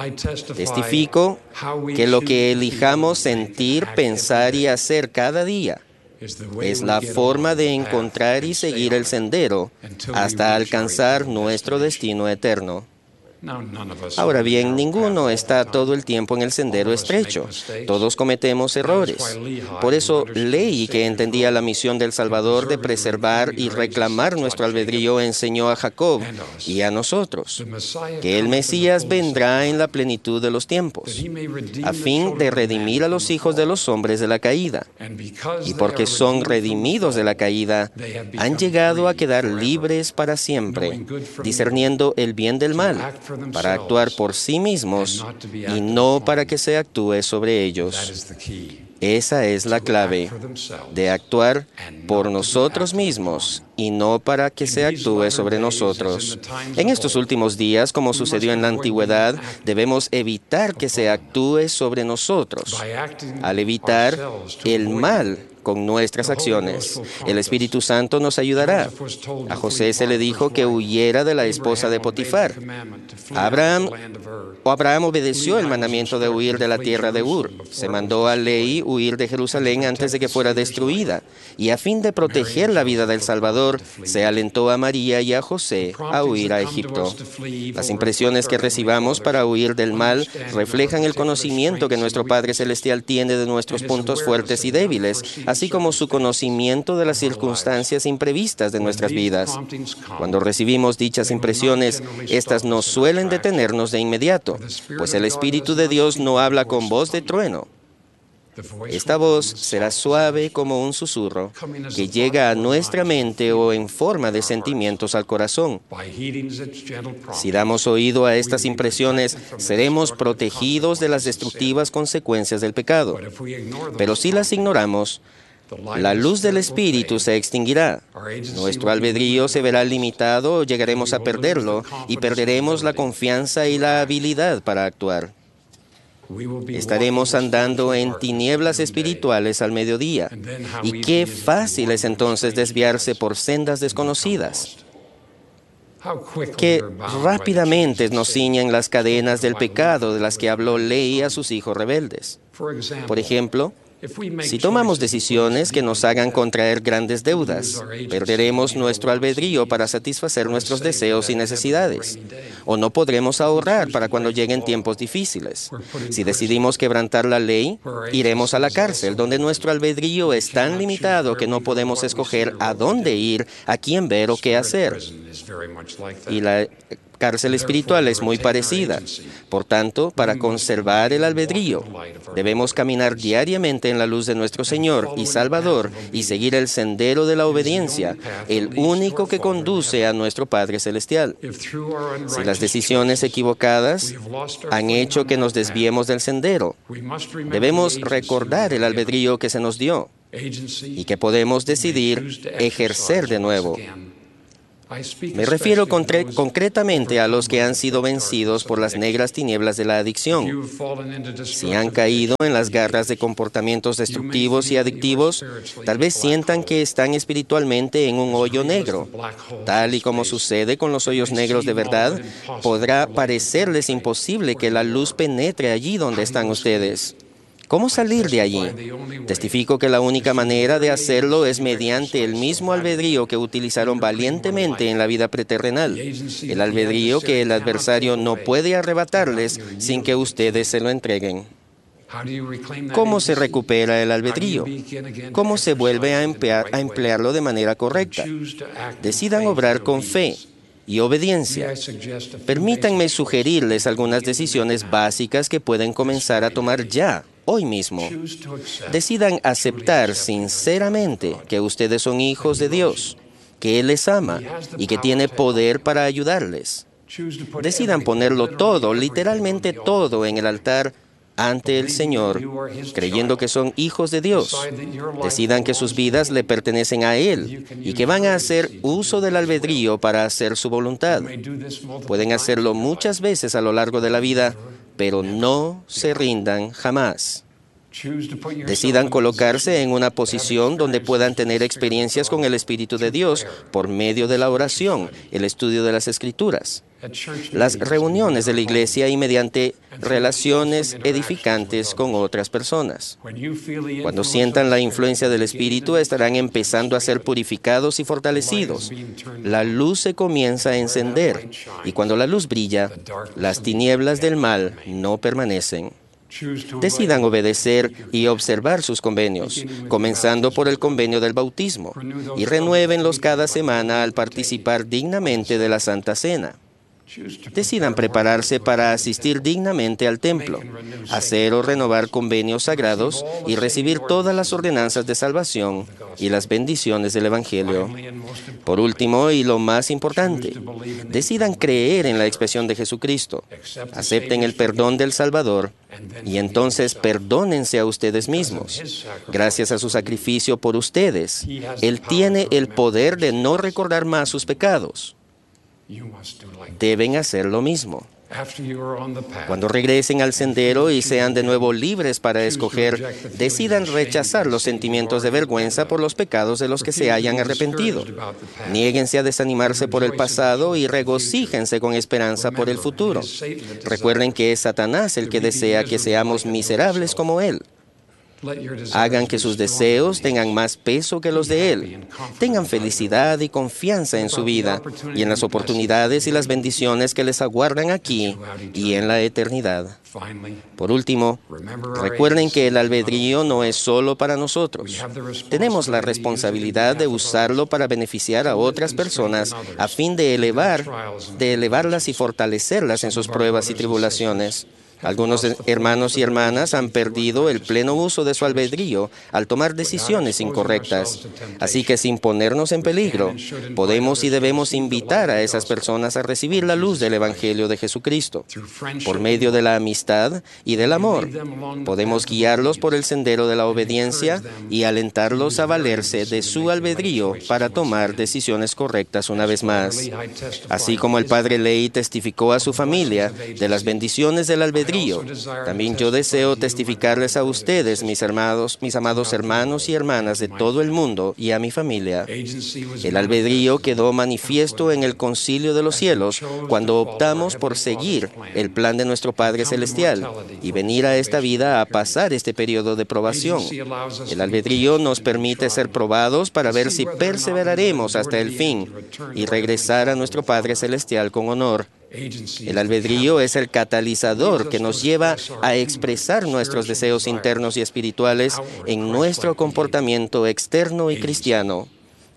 Testifico que lo que elijamos sentir, pensar y hacer cada día es la forma de encontrar y seguir el sendero hasta alcanzar nuestro destino eterno. Ahora bien, ninguno está todo el tiempo en el sendero estrecho. Todos cometemos errores. Por eso, Lehi, que entendía la misión del Salvador de preservar y reclamar nuestro albedrío, enseñó a Jacob y a nosotros que el Mesías vendrá en la plenitud de los tiempos, a fin de redimir a los hijos de los hombres de la caída. Y porque son redimidos de la caída, han llegado a quedar libres para siempre, discerniendo el bien del mal, para actuar por sí mismos y no para que se actúe sobre ellos. Esa es la clave, de actuar por nosotros mismos y no para que se actúe sobre nosotros. En estos últimos días, como sucedió en la antigüedad, debemos evitar que se actúe sobre nosotros, al evitar el mal con nuestras acciones. El Espíritu Santo nos ayudará. A José se le dijo que huyera de la esposa de Potifar. Abraham obedeció el mandamiento de huir de la tierra de Ur. Se mandó a Lehi huir de Jerusalén antes de que fuera destruida. Y a fin de proteger la vida del Salvador, se alentó a María y a José a huir a Egipto. Las impresiones que recibamos para huir del mal reflejan el conocimiento que nuestro Padre Celestial tiene de nuestros puntos fuertes y débiles, así como su conocimiento de las circunstancias imprevistas de nuestras vidas. Cuando recibimos dichas impresiones, estas no suelen detenernos de inmediato, pues el Espíritu de Dios no habla con voz de trueno. Esta voz será suave como un susurro que llega a nuestra mente o en forma de sentimientos al corazón. Si damos oído a estas impresiones, seremos protegidos de las destructivas consecuencias del pecado. Pero si las ignoramos, la luz del Espíritu se extinguirá. Nuestro albedrío se verá limitado o llegaremos a perderlo y perderemos la confianza y la habilidad para actuar. Estaremos andando en tinieblas espirituales al mediodía. Y qué fácil es entonces desviarse por sendas desconocidas. Qué rápidamente nos ciñen las cadenas del pecado de las que habló Lehi a sus hijos rebeldes. Por ejemplo, si tomamos decisiones que nos hagan contraer grandes deudas, perderemos nuestro albedrío para satisfacer nuestros deseos y necesidades, o no podremos ahorrar para cuando lleguen tiempos difíciles. Si decidimos quebrantar la ley, iremos a la cárcel, donde nuestro albedrío es tan limitado que no podemos escoger a dónde ir, a quién ver o qué hacer. Y la cárcel espiritual es muy parecida. Por tanto, para conservar el albedrío, debemos caminar diariamente en la luz de nuestro Señor y Salvador y seguir el sendero de la obediencia, el único que conduce a nuestro Padre Celestial. Si las Las decisiones equivocadas han hecho que nos desviemos del sendero. Debemos recordar el albedrío que se nos dio y que podemos decidir ejercer de nuevo. Me refiero concretamente a los que han sido vencidos por las negras tinieblas de la adicción. Si han caído en las garras de comportamientos destructivos y adictivos, tal vez sientan que están espiritualmente en un hoyo negro. Tal y como sucede con los hoyos negros de verdad, podrá parecerles imposible que la luz penetre allí donde están ustedes. ¿Cómo salir de allí? Testifico que la única manera de hacerlo es mediante el mismo albedrío que utilizaron valientemente en la vida preterrenal, el albedrío que el adversario no puede arrebatarles sin que ustedes se lo entreguen. ¿Cómo se recupera el albedrío? ¿Cómo se vuelve a emplearlo de manera correcta? Decidan obrar con fe y obediencia. Permítanme sugerirles algunas decisiones básicas que pueden comenzar a tomar ya, hoy mismo. Decidan aceptar sinceramente que ustedes son hijos de Dios, que Él les ama y que tiene poder para ayudarles. Decidan ponerlo todo, literalmente todo, en el altar ante el Señor, creyendo que son hijos de Dios. Decidan que sus vidas le pertenecen a Él y que van a hacer uso del albedrío para hacer su voluntad. Pueden hacerlo muchas veces a lo largo de la vida, pero no se rindan jamás. Decidan colocarse en una posición donde puedan tener experiencias con el Espíritu de Dios por medio de la oración, el estudio de las Escrituras, las reuniones de la iglesia y mediante relaciones edificantes con otras personas. Cuando sientan la influencia del Espíritu, estarán empezando a ser purificados y fortalecidos. La luz se comienza a encender, y cuando la luz brilla, las tinieblas del mal no permanecen. Decidan obedecer y observar sus convenios, comenzando por el convenio del bautismo, y renuévenlos cada semana al participar dignamente de la Santa Cena. Decidan prepararse para asistir dignamente al templo, hacer o renovar convenios sagrados y recibir todas las ordenanzas de salvación y las bendiciones del Evangelio. Por último, y lo más importante, decidan creer en la expresión de Jesucristo, acepten el perdón del Salvador y entonces perdónense a ustedes mismos. Gracias a su sacrificio por ustedes, Él tiene el poder de no recordar más sus pecados. Deben hacer lo mismo. Cuando regresen al sendero y sean de nuevo libres para escoger, decidan rechazar los sentimientos de vergüenza por los pecados de los que se hayan arrepentido. Niéguense a desanimarse por el pasado y regocíjense con esperanza por el futuro. Recuerden que es Satanás el que desea que seamos miserables como él. Hagan que sus deseos tengan más peso que los de Él. Tengan felicidad y confianza en su vida y en las oportunidades y las bendiciones que les aguardan aquí y en la eternidad. Por último, recuerden que el albedrío no es solo para nosotros. Tenemos la responsabilidad de usarlo para beneficiar a otras personas a fin de elevarlas y fortalecerlas en sus pruebas y tribulaciones. Algunos hermanos y hermanas han perdido el pleno uso de su albedrío al tomar decisiones incorrectas. Así que sin ponernos en peligro, podemos y debemos invitar a esas personas a recibir la luz del Evangelio de Jesucristo. Por medio de la amistad y del amor, podemos guiarlos por el sendero de la obediencia y alentarlos a valerse de su albedrío para tomar decisiones correctas una vez más. Así como el Padre Ley testificó a su familia de las bendiciones del albedrío, también yo deseo testificarles a ustedes, mis amados hermanos y hermanas de todo el mundo y a mi familia. El albedrío quedó manifiesto en el concilio de los cielos cuando optamos por seguir el plan de nuestro Padre Celestial y venir a esta vida a pasar este periodo de probación. El albedrío nos permite ser probados para ver si perseveraremos hasta el fin y regresar a nuestro Padre Celestial con honor. El albedrío es el catalizador que nos lleva a expresar nuestros deseos internos y espirituales en nuestro comportamiento externo y cristiano.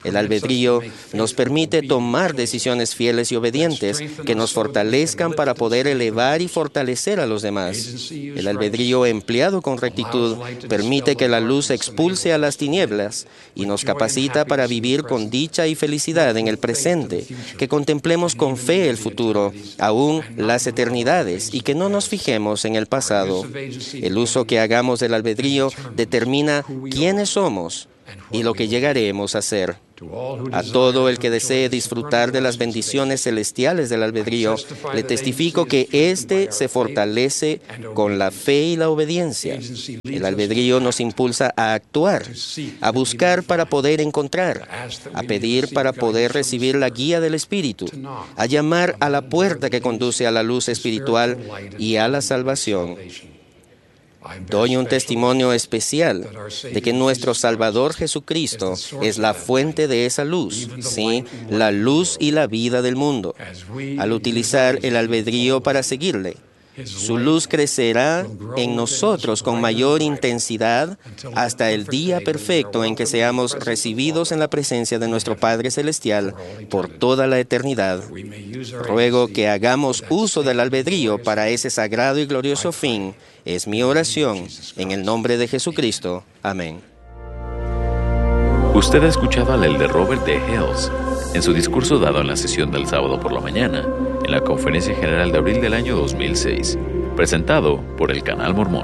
El albedrío nos permite tomar decisiones fieles y obedientes que nos fortalezcan para poder elevar y fortalecer a los demás. El albedrío empleado con rectitud permite que la luz expulse a las tinieblas y nos capacita para vivir con dicha y felicidad en el presente, que contemplemos con fe el futuro, aún las eternidades, y que no nos fijemos en el pasado. El uso que hagamos del albedrío determina quiénes somos y lo que llegaremos a ser. A todo el que desee disfrutar de las bendiciones celestiales del albedrío, le testifico que éste se fortalece con la fe y la obediencia. El albedrío nos impulsa a actuar, a buscar para poder encontrar, a pedir para poder recibir la guía del Espíritu, a llamar a la puerta que conduce a la luz espiritual y a la salvación. Doy un testimonio especial de que nuestro Salvador Jesucristo es la fuente de esa luz, sí, la luz y la vida del mundo. Al utilizar el albedrío para seguirle, su luz crecerá en nosotros con mayor intensidad hasta el día perfecto en que seamos recibidos en la presencia de nuestro Padre Celestial por toda la eternidad. Ruego que hagamos uso del albedrío para ese sagrado y glorioso fin. Es mi oración en el nombre de Jesucristo. Amén. Usted ha escuchado al elder Robert D. Hales en su discurso dado en la sesión del sábado por la mañana en la Conferencia General de abril del año 2006, presentado por el Canal Mormón.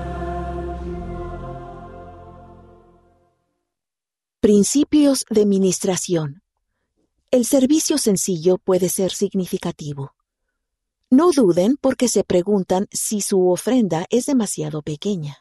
Principios de ministración. El servicio sencillo puede ser significativo. No duden porque se preguntan si su ofrenda es demasiado pequeña.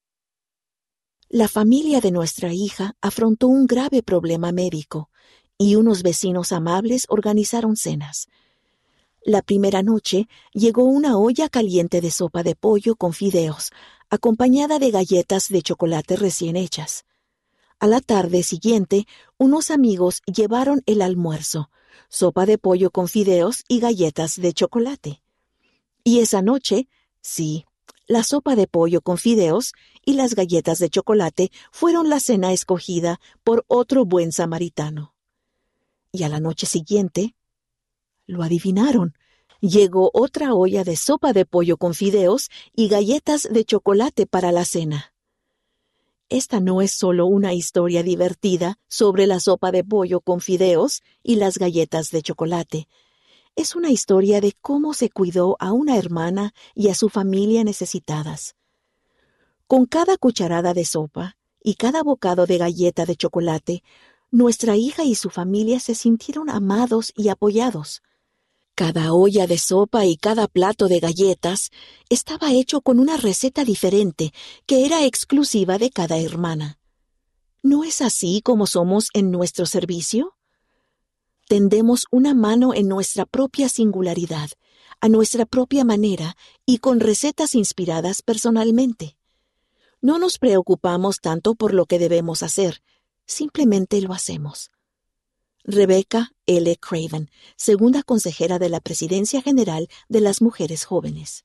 La familia de nuestra hija afrontó un grave problema médico y unos vecinos amables organizaron cenas. La primera noche llegó una olla caliente de sopa de pollo con fideos, acompañada de galletas de chocolate recién hechas. A la tarde siguiente, unos amigos llevaron el almuerzo, sopa de pollo con fideos y galletas de chocolate. Y esa noche, sí, la sopa de pollo con fideos y las galletas de chocolate fueron la cena escogida por otro buen samaritano. Y a la noche siguiente, lo adivinaron, llegó otra olla de sopa de pollo con fideos y galletas de chocolate para la cena. Esta no es solo una historia divertida sobre la sopa de pollo con fideos y las galletas de chocolate. Es una historia de cómo se cuidó a una hermana y a su familia necesitadas. Con cada cucharada de sopa y cada bocado de galleta de chocolate, nuestra hija y su familia se sintieron amados y apoyados. Cada olla de sopa y cada plato de galletas estaba hecho con una receta diferente que era exclusiva de cada hermana. ¿No es así como somos en nuestro servicio? Tendemos una mano en nuestra propia singularidad, a nuestra propia manera y con recetas inspiradas personalmente. No nos preocupamos tanto por lo que debemos hacer, simplemente lo hacemos. Rebecca L. Craven, segunda consejera de la Presidencia General de las Mujeres Jóvenes.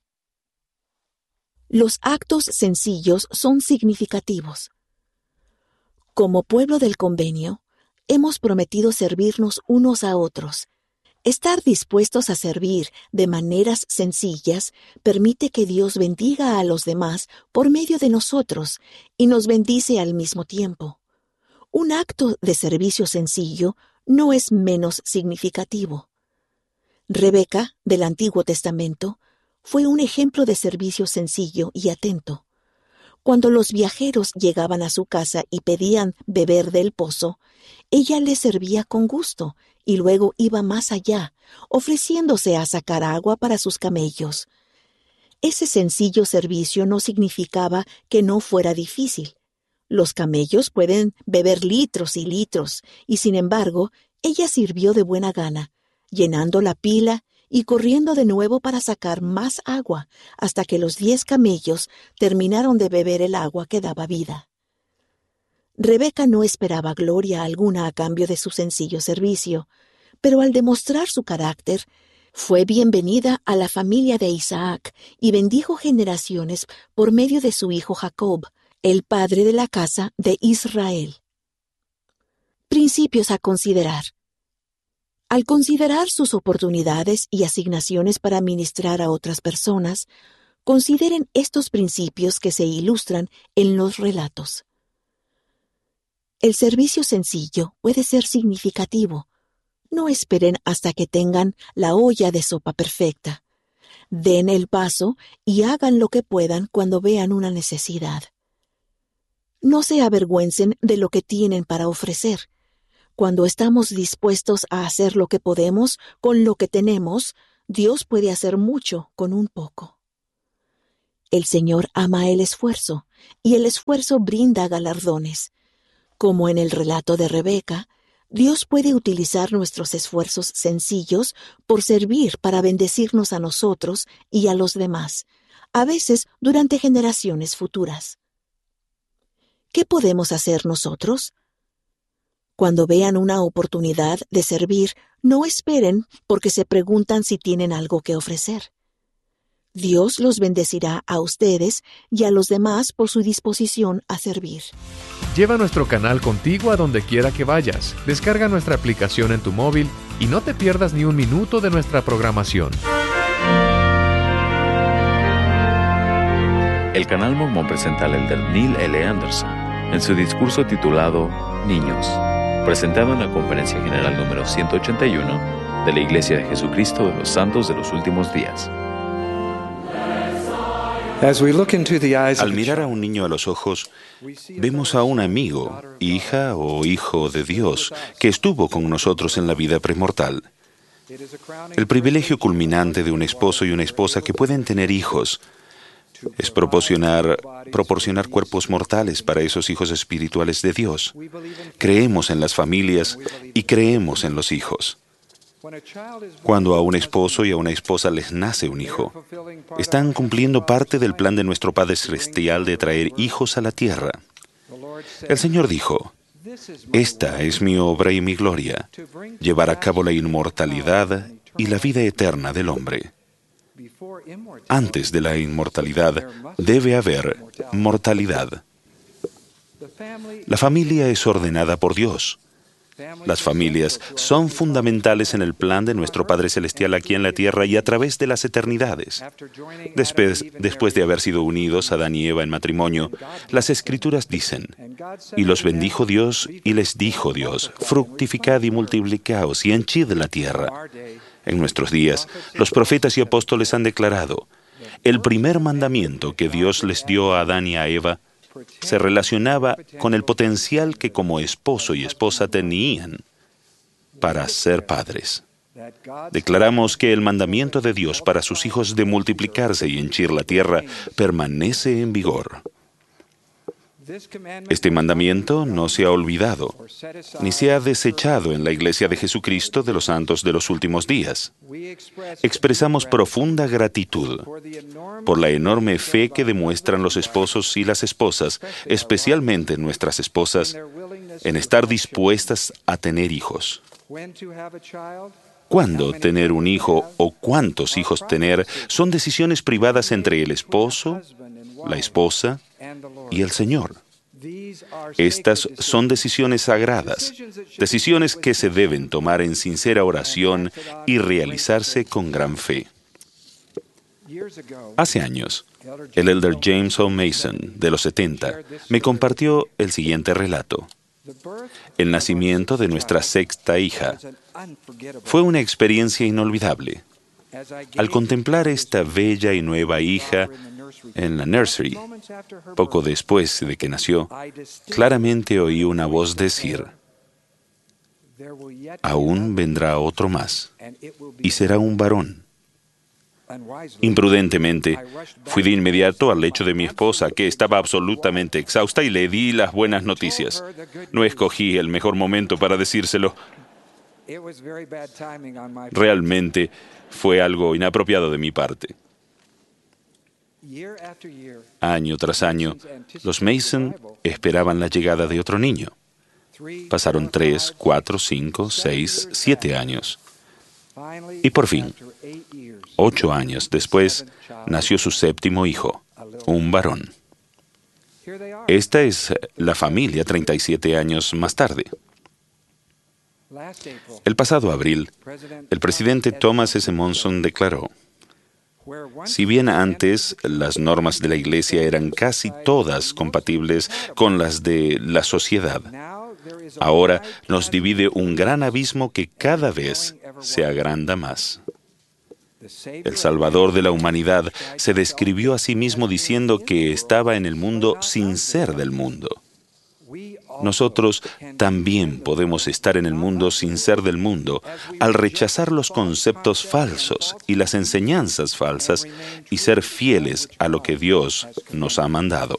Los actos sencillos son significativos. Como pueblo del convenio, hemos prometido servirnos unos a otros. Estar dispuestos a servir de maneras sencillas permite que Dios bendiga a los demás por medio de nosotros y nos bendice al mismo tiempo. Un acto de servicio sencillo no es menos significativo. Rebeca, del Antiguo Testamento, fue un ejemplo de servicio sencillo y atento. Cuando los viajeros llegaban a su casa y pedían beber del pozo, ella les servía con gusto y luego iba más allá, ofreciéndose a sacar agua para sus camellos. Ese sencillo servicio no significaba que no fuera difícil. Los camellos pueden beber litros y litros, y sin embargo, ella sirvió de buena gana, llenando la pila y corriendo de nuevo para sacar más agua, hasta que los 10 camellos terminaron de beber el agua que daba vida. Rebeca no esperaba gloria alguna a cambio de su sencillo servicio, pero al demostrar su carácter, fue bienvenida a la familia de Isaac y bendijo generaciones por medio de su hijo Jacob, el padre de la casa de Israel. Principios a considerar. Al considerar sus oportunidades y asignaciones para ministrar a otras personas, consideren estos principios que se ilustran en los relatos. El servicio sencillo puede ser significativo. No esperen hasta que tengan la olla de sopa perfecta. Den el paso y hagan lo que puedan cuando vean una necesidad. No se avergüencen de lo que tienen para ofrecer. Cuando estamos dispuestos a hacer lo que podemos con lo que tenemos, Dios puede hacer mucho con un poco. El Señor ama el esfuerzo, y el esfuerzo brinda galardones. Como en el relato de Rebeca, Dios puede utilizar nuestros esfuerzos sencillos por servir para bendecirnos a nosotros y a los demás, a veces durante generaciones futuras. ¿Qué podemos hacer nosotros? Cuando vean una oportunidad de servir, no esperen porque se preguntan si tienen algo que ofrecer. Dios los bendecirá a ustedes y a los demás por su disposición a servir. Lleva nuestro canal contigo a donde quiera que vayas. Descarga nuestra aplicación en tu móvil y no te pierdas ni un minuto de nuestra programación. El Canal Mormón presenta al elder Neil L. Anderson en su discurso titulado Niños, presentado en la Conferencia General número 181 de la Iglesia de Jesucristo de los Santos de los Últimos Días. Al mirar a un niño a los ojos, vemos a un amigo, hija o hijo de Dios, que estuvo con nosotros en la vida premortal. El privilegio culminante de un esposo y una esposa que pueden tener hijos es proporcionar cuerpos mortales para esos hijos espirituales de Dios. Creemos en las familias y creemos en los hijos. Cuando a un esposo y a una esposa les nace un hijo, están cumpliendo parte del plan de nuestro Padre Celestial de traer hijos a la tierra. El Señor dijo: «Esta es mi obra y mi gloria, llevar a cabo la inmortalidad y la vida eterna del hombre». Antes de la inmortalidad debe haber mortalidad. La familia es ordenada por Dios. Las familias son fundamentales en el plan de nuestro Padre Celestial aquí en la tierra y a través de las eternidades. Después de haber sido unidos Adán y Eva en matrimonio, las Escrituras dicen: «Y los bendijo Dios y les dijo Dios, fructificad y multiplicaos y henchid la tierra». En nuestros días, los profetas y apóstoles han declarado: el primer mandamiento que Dios les dio a Adán y a Eva se relacionaba con el potencial que como esposo y esposa tenían para ser padres. Declaramos que el mandamiento de Dios para sus hijos de multiplicarse y henchir la tierra permanece en vigor. Este mandamiento no se ha olvidado, ni se ha desechado en la Iglesia de Jesucristo de los Santos de los Últimos Días. Expresamos profunda gratitud por la enorme fe que demuestran los esposos y las esposas, especialmente nuestras esposas, en estar dispuestas a tener hijos. Cuándo tener un hijo o cuántos hijos tener son decisiones privadas entre el esposo, la esposa y el Señor. Estas son decisiones sagradas, decisiones que se deben tomar en sincera oración y realizarse con gran fe. Hace años, el elder James O. Mason, de los 70, me compartió el siguiente relato. El nacimiento de nuestra sexta hija fue una experiencia inolvidable. Al contemplar esta bella y nueva hija en la nursery, poco después de que nació, claramente oí una voz decir: «Aún vendrá otro más, y será un varón». Imprudentemente, fui de inmediato al lecho de mi esposa, que estaba absolutamente exhausta, y le di las buenas noticias. No escogí el mejor momento para decírselo. Realmente fue algo inapropiado de mi parte. Año tras año, los Mason esperaban la llegada de otro niño. Pasaron 3, 4, 5, 6, 7 años. Y por fin, 8 años después, nació su séptimo hijo, un varón. Esta es la familia 37 años más tarde. El pasado abril, el presidente Thomas S. Monson declaró: si bien antes las normas de la Iglesia eran casi todas compatibles con las de la sociedad, ahora nos divide un gran abismo que cada vez se agranda más. El Salvador de la humanidad se describió a sí mismo diciendo que estaba en el mundo sin ser del mundo. Nosotros también podemos estar en el mundo sin ser del mundo al rechazar los conceptos falsos y las enseñanzas falsas y ser fieles a lo que Dios nos ha mandado.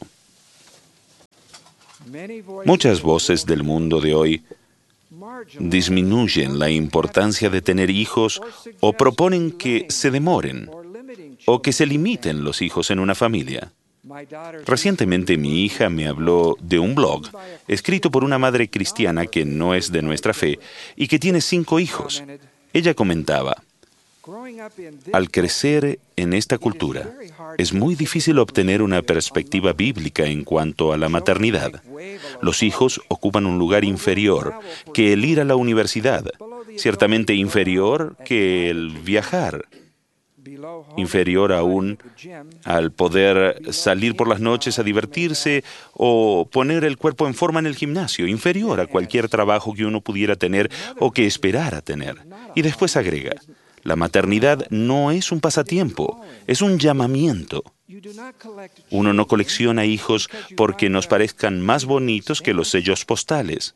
Muchas voces del mundo de hoy disminuyen la importancia de tener hijos o proponen que se demoren o que se limiten los hijos en una familia. Recientemente mi hija me habló de un blog escrito por una madre cristiana que no es de nuestra fe y que tiene 5 hijos. Ella comentaba: al crecer en esta cultura, es muy difícil obtener una perspectiva bíblica en cuanto a la maternidad. Los hijos ocupan un lugar inferior que el ir a la universidad, ciertamente inferior que el viajar, inferior aún al poder salir por las noches a divertirse o poner el cuerpo en forma en el gimnasio, inferior a cualquier trabajo que uno pudiera tener o que esperara tener. Y después agrega: la maternidad no es un pasatiempo, es un llamamiento. Uno no colecciona hijos porque nos parezcan más bonitos que los sellos postales.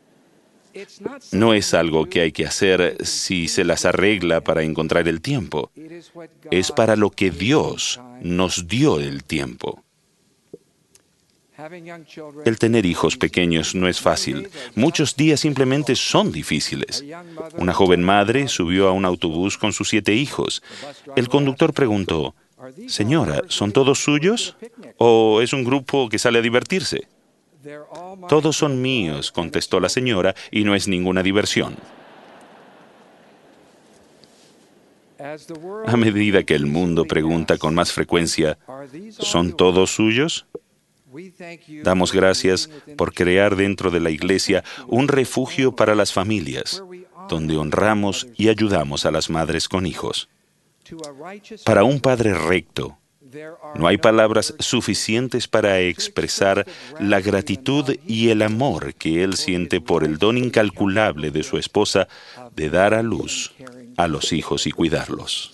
No es algo que hay que hacer si se las arregla para encontrar el tiempo. Es para lo que Dios nos dio el tiempo. El tener hijos pequeños no es fácil. Muchos días simplemente son difíciles. Una joven madre subió a un autobús con sus 7 hijos. El conductor preguntó: «Señora, ¿son todos suyos? ¿O es un grupo que sale a divertirse?» «Todos son míos», contestó la señora, «y no es ninguna diversión». A medida que el mundo pregunta con más frecuencia: ¿son todos suyos?, damos gracias por crear dentro de la Iglesia un refugio para las familias, donde honramos y ayudamos a las madres con hijos. Para un padre recto, no hay palabras suficientes para expresar la gratitud y el amor que él siente por el don incalculable de su esposa de dar a luz a los hijos y cuidarlos.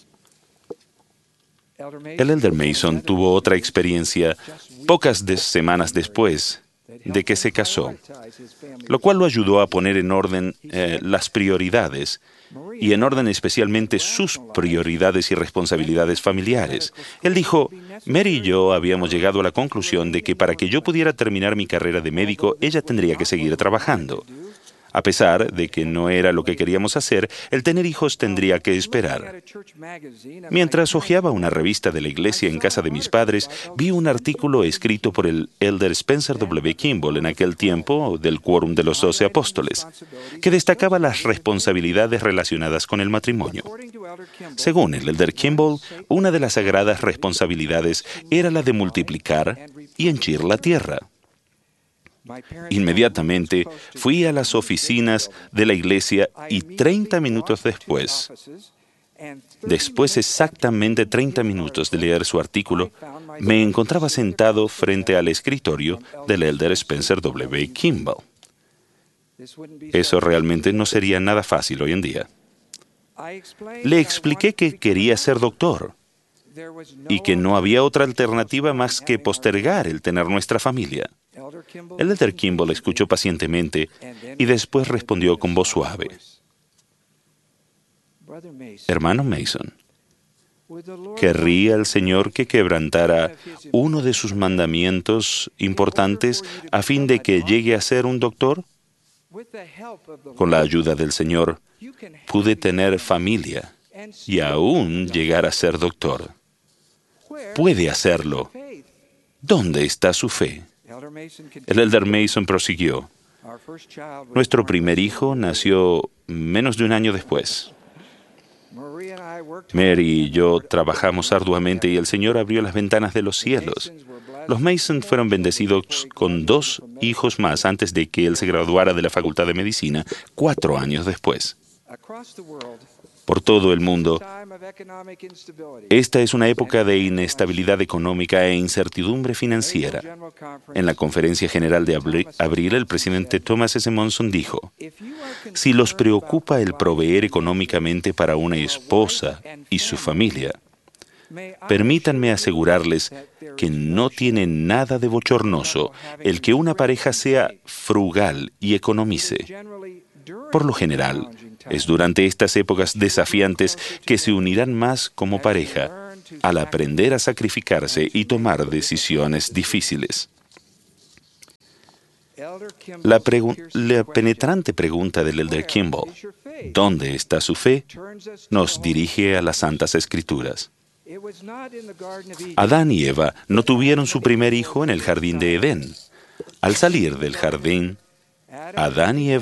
El Elder Mason tuvo otra experiencia pocas semanas después de que se casó, lo cual lo ayudó a poner en orden las prioridades, y en orden especialmente sus prioridades y responsabilidades familiares. Él dijo: «Mary y yo habíamos llegado a la conclusión de que para que yo pudiera terminar mi carrera de médico, ella tendría que seguir trabajando. A pesar de que no era lo que queríamos hacer, el tener hijos tendría que esperar». Mientras hojeaba una revista de la iglesia en casa de mis padres, vi un artículo escrito por el Elder Spencer W. Kimball, en aquel tiempo del Quórum de los 12 Apóstoles, que destacaba las responsabilidades relacionadas con el matrimonio. Según el Elder Kimball, una de las sagradas responsabilidades era la de multiplicar y henchir la tierra. Inmediatamente fui a las oficinas de la iglesia y 30 minutos después exactamente 30 minutos de leer su artículo, me encontraba sentado frente al escritorio del Elder Spencer W. Kimball. Eso realmente no sería nada fácil hoy en día. Le expliqué que quería ser doctor y que no había otra alternativa más que postergar el tener nuestra familia. El Elder Kimball escuchó pacientemente y después respondió con voz suave: «Hermano Mason, ¿querría el Señor que quebrantara uno de sus mandamientos importantes a fin de que llegue a ser un doctor? Con la ayuda del Señor pude tener familia y aún llegar a ser doctor. Puede hacerlo. ¿Dónde está su fe?». El Elder Mason prosiguió: «Nuestro primer hijo nació menos de un año después. Mary y yo trabajamos arduamente y el Señor abrió las ventanas de los cielos. Los Mason fueron bendecidos con 2 hijos más antes de que él se graduara de la Facultad de Medicina 4 años después. Por todo el mundo, esta es una época de inestabilidad económica e incertidumbre financiera. En la Conferencia General de abril, el presidente Thomas S. Monson dijo: si los preocupa el proveer económicamente para una esposa y su familia, permítanme asegurarles que no tiene nada de bochornoso el que una pareja sea frugal y economice. Por lo general, es durante estas épocas desafiantes que se unirán más como pareja, al aprender a sacrificarse y tomar decisiones difíciles. La penetrante pregunta del Elder Kimball, ¿dónde está su fe?, nos dirige a las Santas Escrituras. Adán y Eva no tuvieron su primer hijo en el jardín de Edén. Al salir del jardín, Adán y Eva